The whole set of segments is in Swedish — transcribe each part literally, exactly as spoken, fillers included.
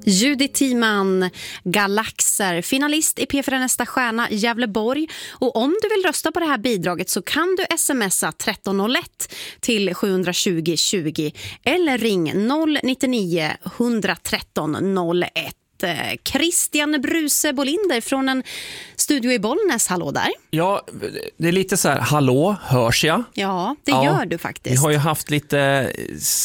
Judith Timan, Galaxer, finalist i P fyra Nästa stjärna Gävleborg. Och om du vill rösta på det här bidraget så kan du smsa tretton noll ett till sju tjugo tjugo eller ring noll nittionio ett tre tre noll ett. Christian Bruse Bolinder från en studio i Bollnäs, hallå där. Ja, det är lite så här, hallå, hörs jag? Ja, det ja, gör du faktiskt. Vi har ju haft lite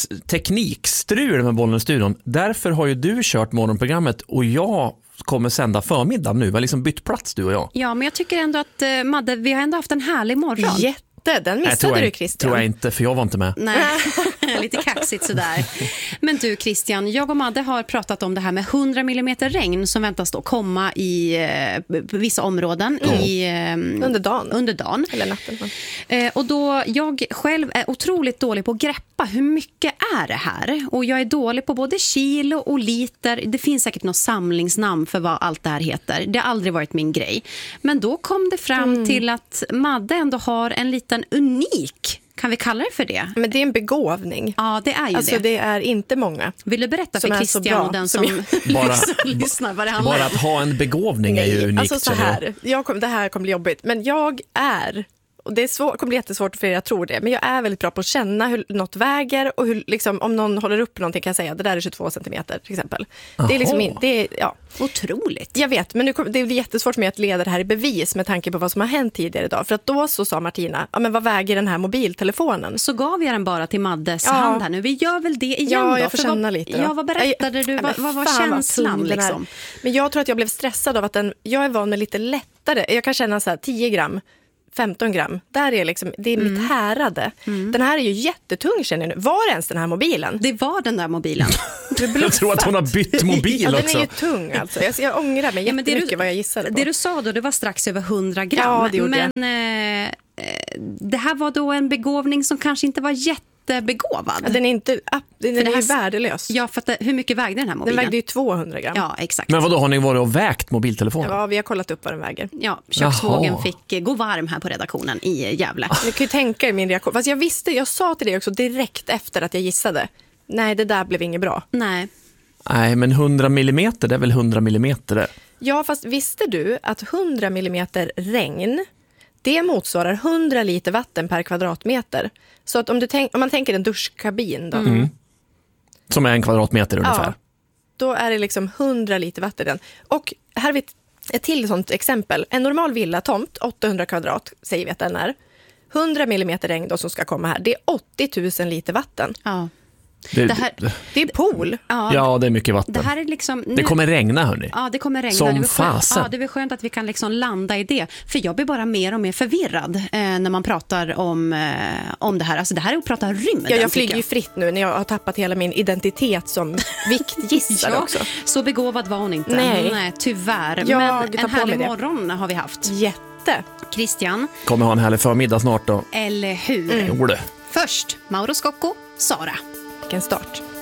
teknikstrul med Bollnäs-studion. Därför har ju du kört morgonprogrammet och jag kommer sända förmiddag nu. Vi har liksom bytt plats, du och jag. Ja, men jag tycker ändå att, uh, Madde, vi har ändå haft en härlig morgon. Jätte, den missade Nej, du, jag, Christian. tror jag inte, för jag var inte med. Nej, lite kaxigt sådär. Men du, Christian, jag och Madde har pratat om det här med hundra millimeter regn som väntas då komma i uh, vissa områden mm. i, um, under dagen. Under dagen. Eller natten. Uh, och då, jag själv är otroligt dålig på att greppa hur mycket är det här. Och jag är dålig på både kilo och liter. Det finns säkert något samlingsnamn för vad allt det här heter. Det har aldrig varit min grej. Men då kom det fram mm. till att Madde ändå har en liten unik, kan vi kalla det för det? Men det är en begåvning. Ja, det är ju alltså, det. det är inte många. Vill du berätta för Christian och den som, som bara, lyssnar vad det handlar om? Bara att ha en begåvning är ju unikt. Alltså så här, jag kom, det här kommer bli jobbigt. Men jag är, och det är svår, kommer bli jättesvårt för er, jag tror det. Men jag är väldigt bra på att känna hur något väger och hur, liksom, om någon håller upp någonting kan jag säga, det där är tjugotvå centimeter till exempel. Det är liksom, det är, ja. Otroligt. Jag vet, men nu kom, det blir jättesvårt för mig att leda det här i bevis med tanke på vad som har hänt tidigare idag. För att då så sa Martina, ja men vad väger den här mobiltelefonen? Så gav jag den bara till Maddes ja. hand här nu. Vi gör väl det igen ja, då? Ja, jag får känna vad, lite då. Ja, vad berättade du? Vad, vad var känslan liksom? Men jag tror att jag blev stressad av att den, jag är van med lite lättare. Jag kan känna så här tio gram. femton gram, där är liksom, det är mitt mm. härade. Mm. Den här är ju jättetung, känner jag nu. Var det ens den här mobilen? Det var den där mobilen. Jag tror att hon har bytt mobil ja, också. Den är ju tung alltså. Jag, jag ångrar mig jättemycket ja, du, vad jag gissade på. Det du sa då, det var strax över hundra gram. Ja, det gjorde men eh, det här var då en begåvning som kanske inte var jättebegåvad. Ja, den är inte, den är, är ju värdelös. Ja, för att, hur mycket vägde den här mobilen? Den vägde ju tvåhundra gram. Ja, exakt. Men vad då har ni varit och vägt mobiltelefonen? Ja, vi har kollat upp vad den väger. Ja, köksvågen Jaha. fick gå varm här på redaktionen i Gävle. Ni kan ju tänka er min reaktion. Fast jag visste, jag sa till dig också direkt efter att jag gissade. Nej, det där blev inget bra. Nej. Nej, men hundra millimeter, det är väl hundra millimeter det? Ja, fast visste du att hundra millimeter regn, det motsvarar hundra liter vatten per kvadratmeter. Så att om, du tänk, om man tänker en duschkabin då. Mm. Som är en kvadratmeter ungefär. Ja, då är det liksom hundra liter vatten den. Och här har vi ett till sånt exempel. En normal villatomt, åttahundra kvadrat, säger vi att den är. hundra millimeter regn då som ska komma här. Det är åttio tusen liter vatten. Ja. Det, det, här, det är pool. Ja, ja, det är mycket vatten. Det, här är liksom, nu, det kommer regna, hörni. Ja, det kommer regna. Som det är fasen. Ja, det är skönt att vi kan liksom landa i det. För jag blir bara mer och mer förvirrad eh, när man pratar om, eh, om det här. Alltså det här är att prata rymden. Ja, jag flyger jag. ju fritt nu när jag har tappat hela min identitet som viktgissare ja, också. Så begåvad var hon inte. Nej. Nej, tyvärr. Jag Men en härlig morgon har vi haft. Jätte. Christian. Kommer ha en härlig förmiddag snart då. Eller hur? Mm. Först Mauro Scocco, Sara. Vilken start.